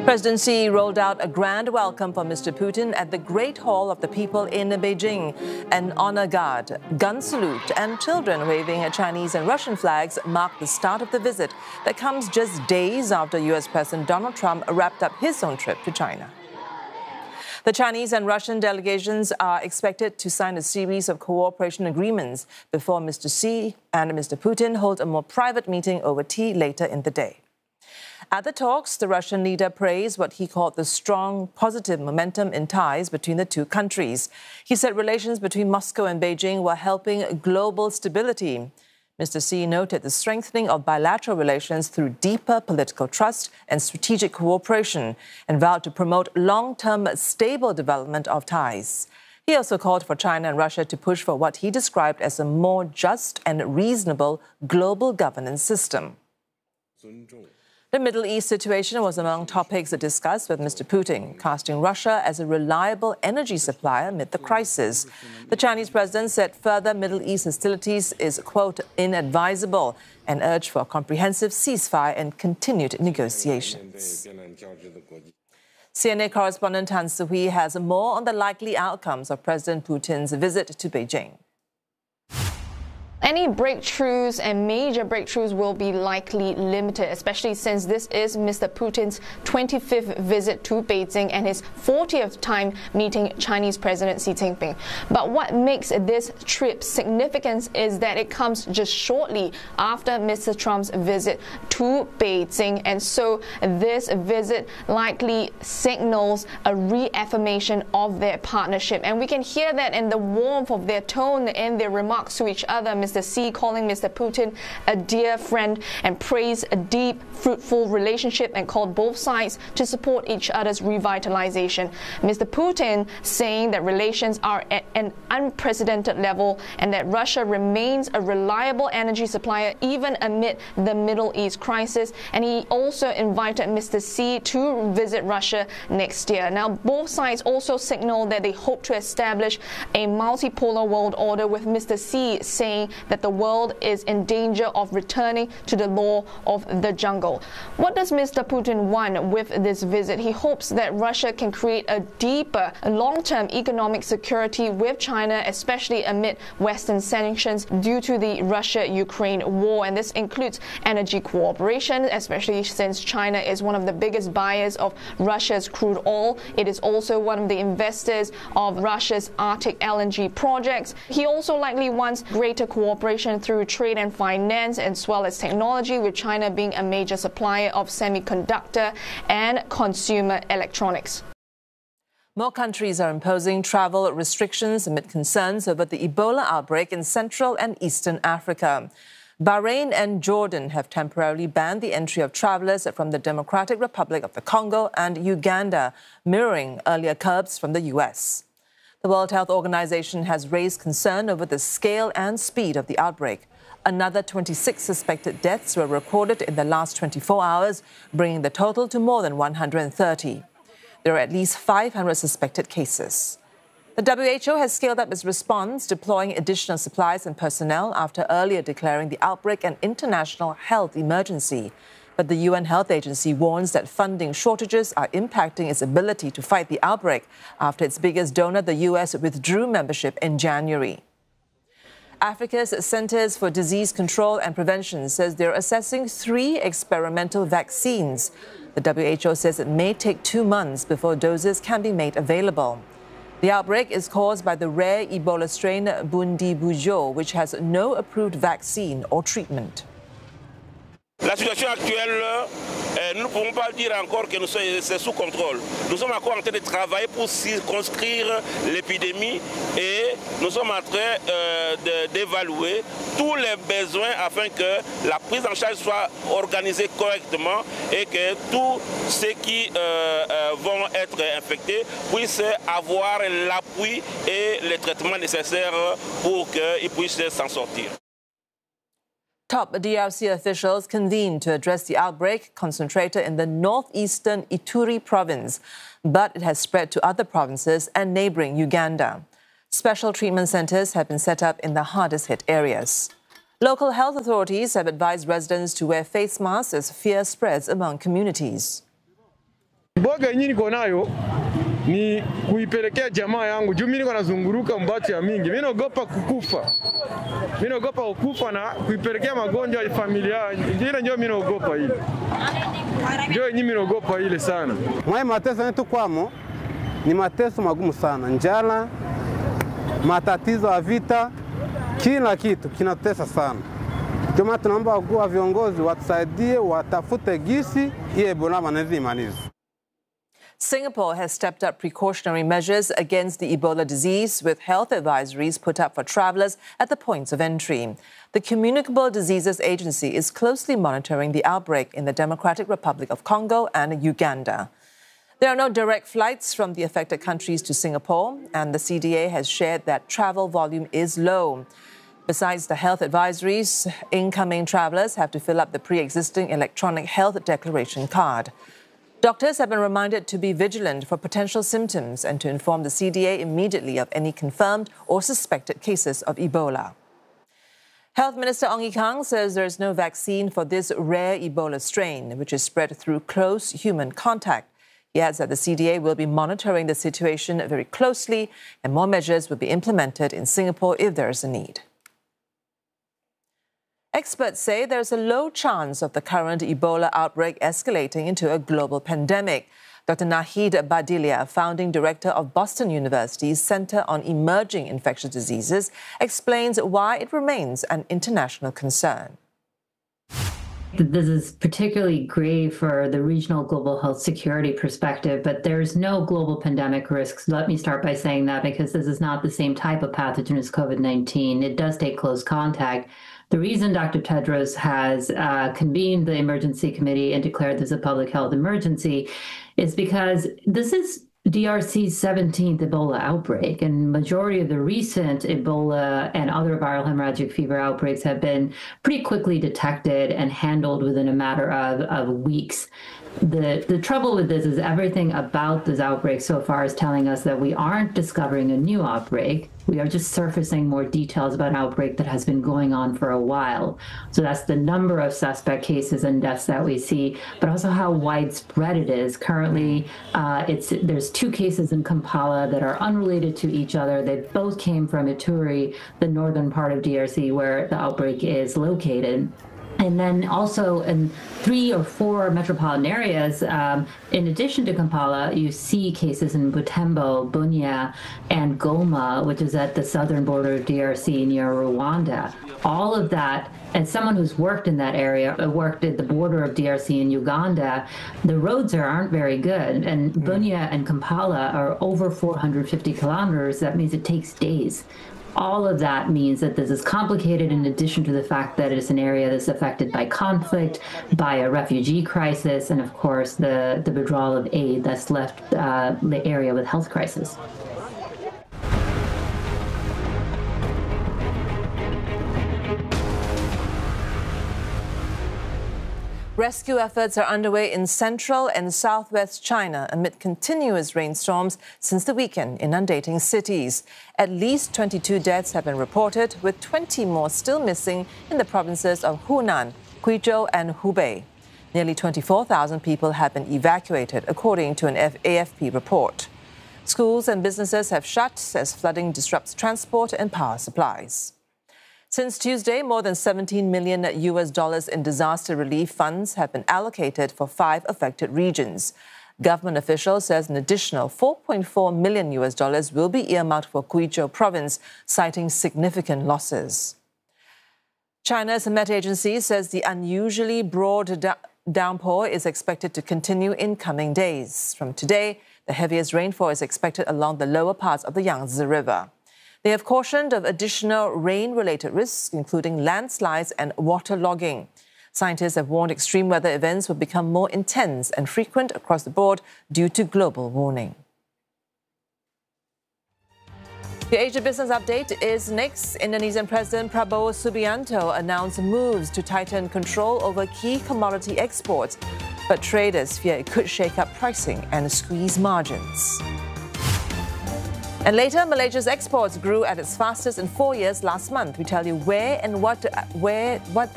President Xi rolled out a grand welcome for Mr. Putin at the Great Hall of the People in Beijing. An honor guard, gun salute, and children waving Chinese and Russian flags marked the start of the visit that comes just days after U.S. President Donald Trump wrapped up his own trip to China. The Chinese and Russian delegations are expected to sign a series of cooperation agreements before Mr. Xi and Mr. Putin hold a more private meeting over tea later in the day. At the talks, the Russian leader praised what he called the strong, positive momentum in ties between the two countries. He said relations between Moscow and Beijing were helping global stability. Mr. Xi noted the strengthening of bilateral relations through deeper political trust and strategic cooperation and vowed to promote long-term stable development of ties. He also called for China and Russia to push for what he described as a more just and reasonable global governance system. The Middle East situation was among topics discussed with Mr. Putin, casting Russia as a reliable energy supplier amid the crisis. The Chinese president said further Middle East hostilities is, quote, inadvisable, and urged for a comprehensive ceasefire and continued negotiations. CNA correspondent Tan Sihui has more on the likely outcomes of President Putin's visit to Beijing. Any breakthroughs and major breakthroughs will be likely limited, especially since this is Mr. Putin's 25th visit to Beijing and his 40th time meeting Chinese President Xi Jinping. But what makes this trip significant is that it comes just shortly after Mr. Trump's visit to Beijing. And so this visit likely signals a reaffirmation of their partnership. And we can hear that in the warmth of their tone and their remarks to each other. Mr. Xi calling Mr. Putin a dear friend and praised a deep, fruitful relationship and called both sides to support each other's revitalization. Mr. Putin saying that relations are at an unprecedented level and that Russia remains a reliable energy supplier even amid the Middle East crisis. And he also invited Mr. Xi to visit Russia next year. Now, both sides also signaled that they hope to establish a multipolar world order, with Mr. Xi saying that the world is in danger of returning to the law of the jungle. What does Mr. Putin want with this visit? He hopes that Russia can create a deeper, long-term economic security with China, especially amid Western sanctions due to the Russia-Ukraine war. And this includes energy cooperation, especially since China is one of the biggest buyers of Russia's crude oil. It is also one of the investors of Russia's Arctic LNG projects. He also likely wants greater cooperation through trade and finance, as well as technology, with China being a major supplier of semiconductor and consumer electronics. More countries are imposing travel restrictions amid concerns over the Ebola outbreak in Central and Eastern Africa. Bahrain and Jordan have temporarily banned the entry of travelers from the Democratic Republic of the Congo and Uganda, mirroring earlier curbs from the U.S. The World Health Organization has raised concern over the scale and speed of the outbreak. Another 26 suspected deaths were recorded in the last 24 hours, bringing the total to more than 130. There are at least 500 suspected cases. The WHO has scaled up its response, deploying additional supplies and personnel after earlier declaring the outbreak an international health emergency. But the UN Health Agency warns that funding shortages are impacting its ability to fight the outbreak after its biggest donor, the US, withdrew membership in January. Africa's Centers for Disease Control and Prevention says they're assessing 3 experimental vaccines. The WHO says it may take 2 months before doses can be made available. The outbreak is caused by the rare Ebola strain Bundibugyo, which has no approved vaccine or treatment. La situation actuelle, nous ne pouvons pas dire encore que c'est sous contrôle. Nous sommes encore en train de travailler pour circonscrire l'épidémie et nous sommes en train d'évaluer tous les besoins afin que la prise en charge soit organisée correctement et que tous ceux qui vont être infectés puissent avoir l'appui et les traitements nécessaires pour qu'ils puissent s'en sortir. Top DRC officials convened to address the outbreak concentrated in the northeastern Ituri province, but it has spread to other provinces and neighboring Uganda. Special treatment centers have been set up in the hardest-hit areas. Local health authorities have advised residents to wear face masks as fear spreads among communities. Mboga yenyewe niko nayo ni kuipelekea jamaa yangu. Juu mimi niko nazunguruka mbati ya mingi. Mimi naogopa kukufa. Mimi naogopa kukufa na kuipelekea magonjwa ya familia. Ile ndio mimi naogopa ile. Ndio yenyewe mimi naogopa ile sana. Mwae mateso yetu kwamo ni mateso magumu sana. Njala, matatizo ya vita, kila kitu kinatesa sana. Ndio maana tunaomba wakuu wa viongozi watusaidie, watafute gisi hii Ebola manezi imalize. Singapore has stepped up precautionary measures against the Ebola disease, with health advisories put up for travelers at the points of entry. The Communicable Diseases Agency is closely monitoring the outbreak in the Democratic Republic of Congo and Uganda. There are no direct flights from the affected countries to Singapore, and the CDA has shared that travel volume is low. Besides the health advisories, incoming travelers have to fill up the pre-existing electronic health declaration card. Doctors have been reminded to be vigilant for potential symptoms and to inform the CDA immediately of any confirmed or suspected cases of Ebola. Health Minister Ong Ye Kung says there is no vaccine for this rare Ebola strain, which is spread through close human contact. He adds that the CDA will be monitoring the situation very closely and more measures will be implemented in Singapore if there is a need. Experts say there's a low chance of the current Ebola outbreak escalating into a global pandemic. Dr. Nahid Badilia, founding director of Boston University's Center on Emerging Infectious Diseases, explains why it remains an international concern. This is particularly grave for the regional global health security perspective, but there's no global pandemic risks. Let me start by saying that, because this is not the same type of pathogen as COVID-19. It does take close contact. The reason Dr. Tedros has convened the emergency committee and declared this a public health emergency is because this is DRC's 17th Ebola outbreak, and majority of the recent Ebola and other viral hemorrhagic fever outbreaks have been pretty quickly detected and handled within a matter of weeks. The trouble with this is everything about this outbreak so far is telling us that we aren't discovering a new outbreak. We are just surfacing more details about an outbreak that has been going on for a while. So that's the number of suspect cases and deaths that we see, but also how widespread it is. Currently, there's 2 cases in Kampala that are unrelated to each other. They both came from Ituri, the northern part of DRC, where the outbreak is located. And then also in 3 or 4 metropolitan areas, in addition to Kampala, you see cases in Butembo, Bunia, and Goma, which is at the southern border of DRC near Rwanda. All of that, as someone who's worked in that area, worked at the border of DRC and Uganda, the roads aren't very good. And Bunia and Kampala are over 450 kilometers. That means it takes days. All of that means that this is complicated, in addition to the fact that it's an area that's affected by conflict, by a refugee crisis, and of course the withdrawal of aid that's left the area with health crisis. Rescue efforts are underway in central and southwest China amid continuous rainstorms since the weekend, inundating cities. At least 22 deaths have been reported, with 20 more still missing in the provinces of Hunan, Guizhou and Hubei. Nearly 24,000 people have been evacuated, according to an AFP report. Schools and businesses have shut as flooding disrupts transport and power supplies. Since Tuesday, more than $17 million in disaster relief funds have been allocated for 5 affected regions. Government officials says an additional $4.4 million will be earmarked for Guizhou province, citing significant losses. China's Met Agency says the unusually broad downpour is expected to continue in coming days. From today, the heaviest rainfall is expected along the lower parts of the Yangtze River. They have cautioned of additional rain-related risks, including landslides and waterlogging. Scientists have warned extreme weather events will become more intense and frequent across the board due to global warming. The Asia Business Update is next. Indonesian President Prabowo Subianto announced moves to tighten control over key commodity exports, but traders fear it could shake up pricing and squeeze margins. And later, Malaysia's exports grew at its fastest in 4 years last month. We tell you where and what